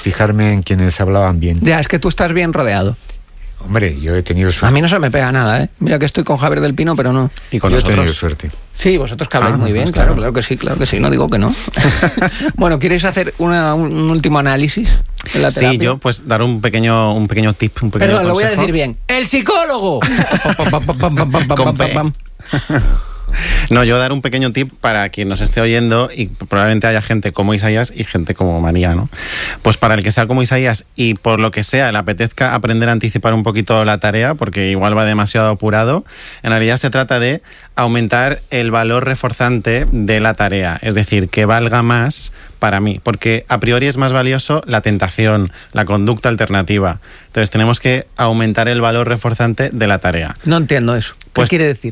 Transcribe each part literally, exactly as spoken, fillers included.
fijarme en quienes hablaban bien. Ya, es que tú estás bien rodeado. Hombre, yo he tenido suerte. A mí no se me pega nada, ¿eh? Mira que estoy con Javier del Pino, pero no. Y con yo nosotros? He tenido suerte. Sí, vosotros que habláis ah, muy bien, pues claro, claro, claro que sí, claro que sí, no digo que no. Bueno, ¿quieres hacer una, un, un último análisis de la terapia? Sí, yo pues dar un pequeño, un pequeño tip, un pequeño Perdón, consejo. lo voy a decir bien. ¡El psicólogo! No, yo dar un pequeño tip para quien nos esté oyendo, y probablemente haya gente como Isaías y gente como María, ¿no? Pues para el que sea como Isaías y por lo que sea le apetezca aprender a anticipar un poquito la tarea, porque igual va demasiado apurado, en realidad se trata de aumentar el valor reforzante de la tarea, es decir, que valga más para mí, porque a priori es más valioso la tentación, la conducta alternativa. Entonces tenemos que aumentar el valor reforzante de la tarea. No entiendo eso. ¿Qué Pues, quiere decir?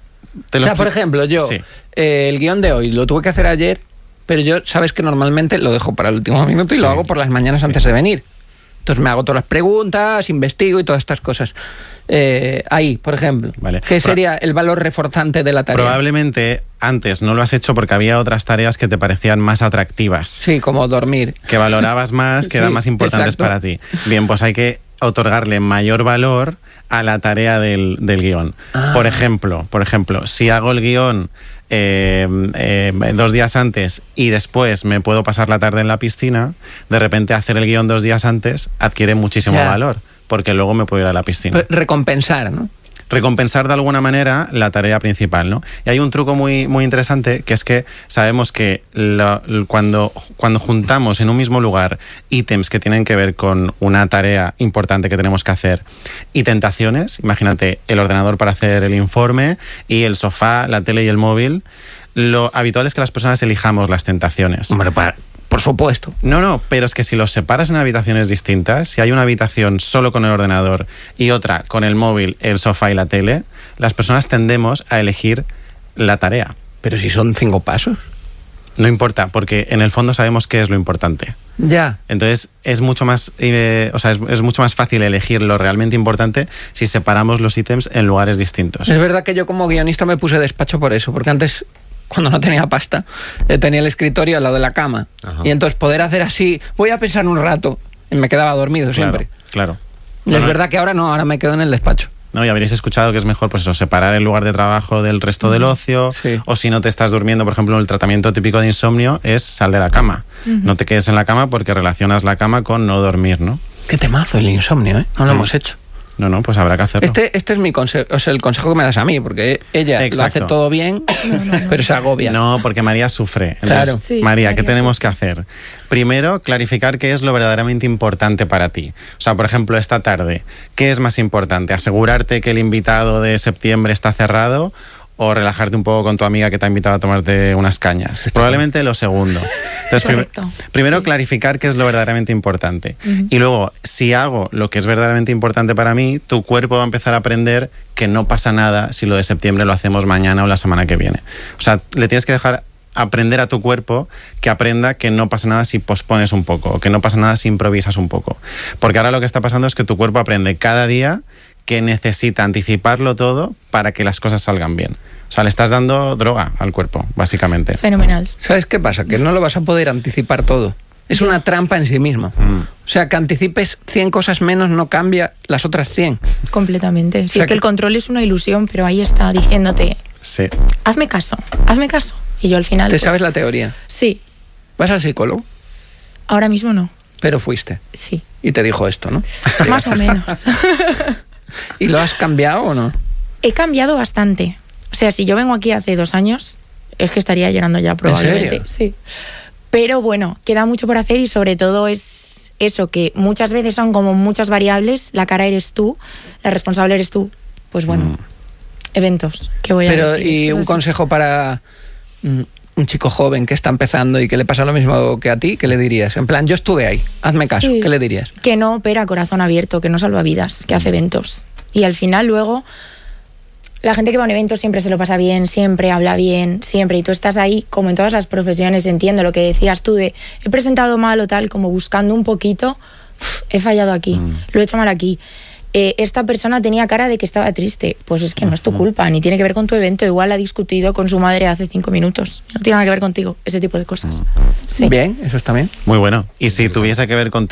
Te O lo sea, por expli- ejemplo, yo, Sí. eh, el guión de hoy lo tuve que hacer ayer, pero yo, sabes que normalmente lo dejo para el último minuto y Sí. lo hago por las mañanas Sí. antes de venir. Entonces me hago todas las preguntas, investigo y todas estas cosas. Eh, ahí, por ejemplo, Vale. ¿qué Pro- sería el valor reforzante de la tarea? Probablemente antes no lo has hecho porque había otras tareas que te parecían más atractivas, Sí, como dormir. que valorabas más, que Sí, eran más importantes exacto. para ti. Bien, pues hay que otorgarle mayor valor a la tarea del, del guión. Ah. Por ejemplo, por ejemplo, si hago el guión eh, eh, dos días antes y después me puedo pasar la tarde en la piscina, de repente hacer el guión dos días antes adquiere muchísimo Ya. valor, porque luego me puedo ir a la piscina. Re- Recompensar, ¿no? Recompensar de alguna manera la tarea principal, ¿no? Y hay un truco muy, muy interesante, que es que sabemos que lo- cuando, cuando juntamos en un mismo lugar ítems que tienen que ver con una tarea importante que tenemos que hacer y tentaciones, imagínate el ordenador para hacer el informe y el sofá, la tele y el móvil, lo habitual es que las personas elijamos las tentaciones. Hombre, para- por supuesto. No, no, pero es que si los separas en habitaciones distintas, si hay una habitación solo con el ordenador y otra con el móvil, el sofá y la tele, las personas tendemos a elegir la tarea. Pero si son cinco pasos. No importa, porque en el fondo sabemos qué es lo importante. Ya. Entonces es mucho más, eh, o sea, es, es mucho más fácil elegir lo realmente importante si separamos los ítems en lugares distintos. Es verdad que yo como guionista me puse despacho por eso, porque antes, cuando no tenía pasta, eh, tenía el escritorio al lado de la cama. Ajá. Y entonces poder hacer así, voy a pensar un rato, y me quedaba dormido Claro, siempre. claro. Y No, es no, verdad que ahora no, ahora me quedo en el despacho. No, y habréis escuchado que es mejor, pues eso, separar el lugar de trabajo del resto del ocio. Sí. O si no te estás durmiendo, por ejemplo, el tratamiento típico de insomnio es sal de la cama. Uh-huh. No te quedes en la cama porque relacionas la cama con no dormir, ¿no? Qué temazo el insomnio, ¿eh? No lo Sí. hemos hecho. No, no, pues habrá que hacerlo. Este, este es mi consejo, o sea, el consejo que me das a mí, porque ella lo Exacto. hace todo bien, No, no, no. pero se agobia. No, porque María sufre. Entonces, Claro. Sí, María, ¿qué María tenemos sufre. que hacer? Primero, clarificar qué es lo verdaderamente importante para ti. O sea, por ejemplo, esta tarde, ¿qué es más importante? ¿Asegurarte que el invitado de septiembre está cerrado o relajarte un poco con tu amiga que te ha invitado a tomarte unas cañas? Probablemente lo segundo. Entonces, prim- Correcto. primero Sí. clarificar qué es lo verdaderamente importante. Ujú. Y luego, si hago lo que es verdaderamente importante para mí, tu cuerpo va a empezar a aprender que no pasa nada si lo de septiembre lo hacemos mañana o la semana que viene. O sea, le tienes que dejar aprender a tu cuerpo que aprenda que no pasa nada si pospones un poco, o que no pasa nada si improvisas un poco. Porque ahora lo que está pasando es que tu cuerpo aprende cada día que necesita anticiparlo todo para que las cosas salgan bien. O sea, le estás dando droga al cuerpo, básicamente. Fenomenal. ¿Sabes qué pasa? Que no lo vas a poder anticipar todo. Es una trampa en sí mismo. Mm. O sea, que anticipes cien cosas menos no cambia las otras cien. Completamente. Si sea es que que- el control es una ilusión, pero ahí está diciéndote, Sí. hazme caso, hazme caso. Y yo al final... ¿Te pues, sabes la teoría? Sí, Vas al psicólogo, ahora mismo no. pero fuiste. Sí, Y te dijo esto, ¿no? más o menos. ¿Y lo has cambiado o no? He cambiado bastante. O sea, si yo vengo aquí hace dos años, es que estaría llorando ya probablemente. serio? Sí. Pero bueno, queda mucho por hacer y sobre todo es eso, que muchas veces son como muchas variables, la cara eres tú, la responsable eres tú. Pues bueno, Mm. eventos que voy a Pero, decir, es que y es un así. consejo para mm, un chico joven que está empezando y que le pasa lo mismo que a ti, ¿qué le dirías? En plan, yo estuve ahí, hazme caso, Sí. ¿qué le dirías? Que no opera a corazón abierto, que no salva vidas, que hace eventos. Y al final luego, la gente que va a un evento siempre se lo pasa bien, siempre habla bien, siempre. Y tú estás ahí, como en todas las profesiones, entiendo lo que decías tú de he presentado mal o tal, como buscando un poquito, uf, he fallado aquí, Mm. lo he hecho mal aquí. Eh, esta persona tenía cara de que estaba triste. Pues es que no es tu culpa, ni tiene que ver con tu evento. Igual ha discutido con su madre hace cinco minutos. No tiene nada que ver contigo, ese tipo de cosas. Sí. Bien, eso está bien. Muy bueno. Y si tuviese que ver contigo,